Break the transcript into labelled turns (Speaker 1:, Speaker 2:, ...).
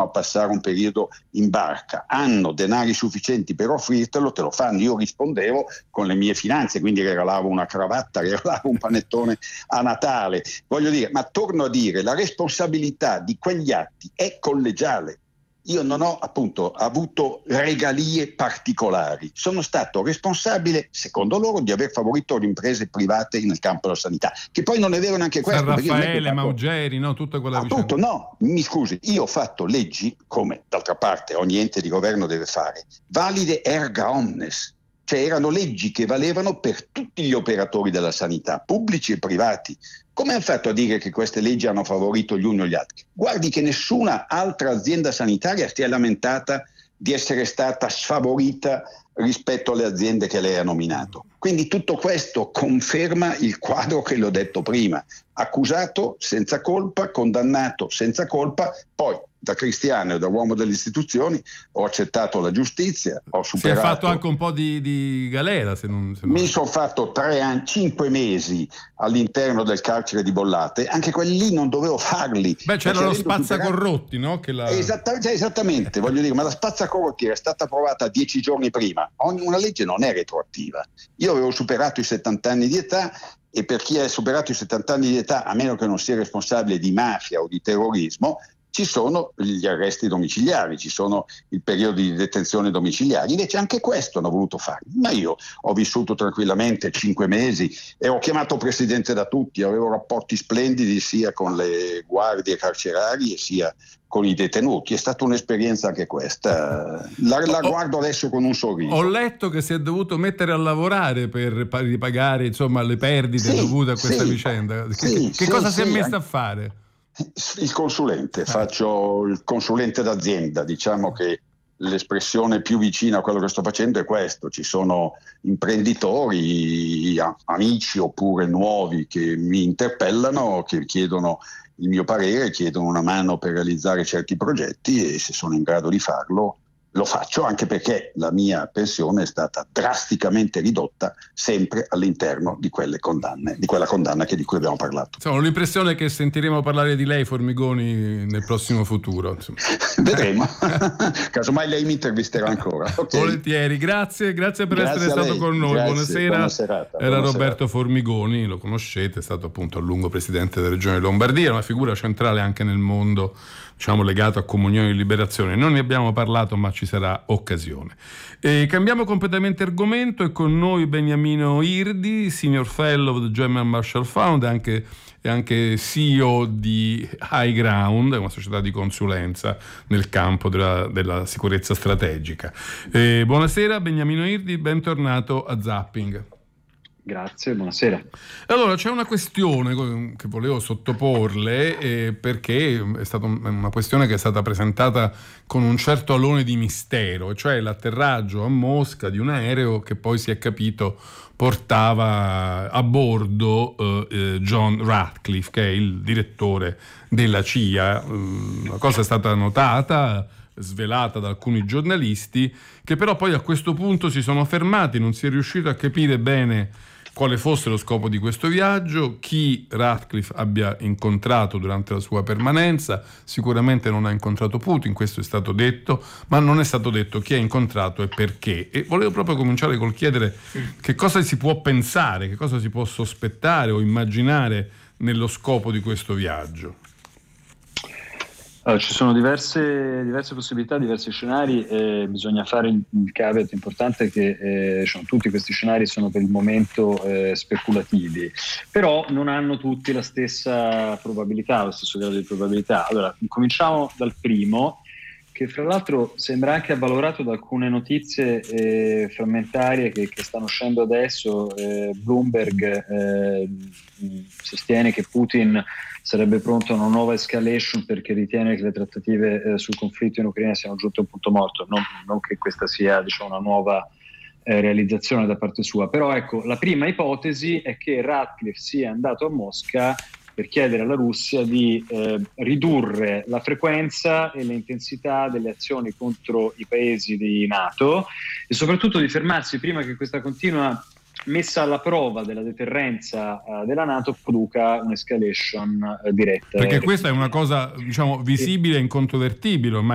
Speaker 1: a passare un periodo in barca, hanno denari sufficienti per offrirtelo, te lo fanno. Io rispondevo con le mie finanze, quindi regalavo una cravatta, regalavo un panettone a Natale. Voglio dire, ma torno a dire, la responsabilità di quegli atti è collegiale. Io non ho appunto avuto regalie particolari, sono stato responsabile, secondo loro, di aver favorito le imprese private nel campo della sanità, che poi non è vero neanche questo.
Speaker 2: San Raffaele, Maugeri, no? Tutta quella vicenda.
Speaker 1: No, mi scusi, io ho fatto leggi, come d'altra parte ogni ente di governo deve fare, valide erga omnes, cioè erano leggi che valevano per tutti gli operatori della sanità, pubblici e privati. Come hanno fatto a dire che queste leggi hanno favorito gli uni o gli altri? Guardi che nessuna altra azienda sanitaria si è lamentata di essere stata sfavorita rispetto alle aziende che lei ha nominato. Quindi tutto questo conferma il quadro che le ho detto prima: accusato senza colpa, condannato senza colpa. Poi da cristiano e da uomo delle istituzioni ho accettato la giustizia, ho superato.
Speaker 2: Si è fatto anche un po' di galera, se non...
Speaker 1: Mi sono fatto 5 mesi all'interno del carcere di Bollate, anche quelli lì non dovevo farli.
Speaker 2: Beh, c'era lo spazzacorrotti, no?
Speaker 1: Esattamente, voglio dire, ma la spazzacorrotti era stata approvata 10 giorni prima. Una legge non è retroattiva. Io avevo superato i 70 anni di età, e per chi ha superato i 70 anni di età, a meno che non sia responsabile di mafia o di terrorismo, ci sono gli arresti domiciliari, ci sono il periodo di detenzione domiciliari. Invece anche questo hanno voluto fare. Ma io ho vissuto tranquillamente 5 mesi e ho chiamato presidente da tutti, avevo rapporti splendidi sia con le guardie carcerarie sia con i detenuti. È stata un'esperienza anche questa. La guardo adesso con un sorriso.
Speaker 2: Ho letto che si è dovuto mettere a lavorare per ripagare, insomma, le perdite dovute a questa vicenda. Che cosa si è messo a fare?
Speaker 1: Il consulente, faccio il consulente d'azienda. Diciamo che l'espressione più vicina a quello che sto facendo è questo: ci sono imprenditori, amici oppure nuovi che mi interpellano, che chiedono il mio parere, chiedono una mano per realizzare certi progetti, e se sono in grado di farlo lo faccio, anche perché la mia pensione è stata drasticamente ridotta sempre all'interno di quella condanna di cui abbiamo parlato.
Speaker 2: Insomma, ho l'impressione che sentiremo parlare di lei, Formigoni, nel prossimo futuro.
Speaker 1: Vedremo. Casomai lei mi intervisterà ancora. Okay.
Speaker 2: Volentieri, grazie per essere stato con noi.
Speaker 1: Grazie, buona serata.
Speaker 2: Era Roberto Formigoni, lo conoscete, è stato appunto a lungo presidente della Regione Lombardia, una figura centrale anche nel mondo, diciamo, legato a Comunione e Liberazione. Non ne abbiamo parlato, ma ci sarà occasione. Cambiamo completamente argomento, e con noi Beniamino Irdi, Senior Fellow of the German Marshall Fund e anche CEO di High Ground, una società di consulenza nel campo della sicurezza strategica. Buonasera Beniamino Irdi, bentornato a Zapping.
Speaker 3: Grazie, buonasera.
Speaker 2: Allora, c'è una questione che volevo sottoporle, perché è stata una questione che è stata presentata con un certo alone di mistero, cioè l'atterraggio a Mosca di un aereo che poi si è capito portava a bordo John Ratcliffe, che è il direttore della CIA. La cosa è stata notata, svelata da alcuni giornalisti, che però poi a questo punto si sono fermati, non si è riuscito a capire bene quale fosse lo scopo di questo viaggio, chi Ratcliffe abbia incontrato durante la sua permanenza. Sicuramente non ha incontrato Putin, questo è stato detto, ma non è stato detto chi ha incontrato e perché. E volevo proprio cominciare col chiedere che cosa si può pensare, che cosa si può sospettare o immaginare nello scopo di questo viaggio.
Speaker 3: Allora, ci sono diverse possibilità, diversi scenari, e bisogna fare il caveat importante che tutti questi scenari sono per il momento speculativi, però non hanno tutti la stessa probabilità, lo stesso grado di probabilità. Allora, cominciamo dal primo, che fra l'altro sembra anche avvalorato da alcune notizie frammentarie che stanno uscendo adesso. Bloomberg sostiene che Putin sarebbe pronto a una nuova escalation perché ritiene che le trattative sul conflitto in Ucraina siano giunte a un punto morto, non che questa sia, diciamo, una nuova realizzazione da parte sua. Però ecco, la prima ipotesi è che Ratcliffe sia andato a Mosca per chiedere alla Russia di ridurre la frequenza e l'intensità delle azioni contro i paesi di NATO, e soprattutto di fermarsi prima che questa continua messa alla prova della deterrenza della NATO produca un'escalation diretta.
Speaker 2: Perché questa è una cosa, diciamo, visibile e incontrovertibile ormai.